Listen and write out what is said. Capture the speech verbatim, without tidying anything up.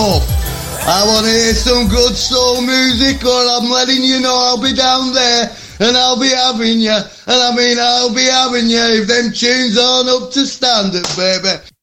enough. I want to hear some good soul music, or I'm letting you know I'll be down there, and I'll be having you, and I mean I'll be having you if them tunes aren't up to standard, baby.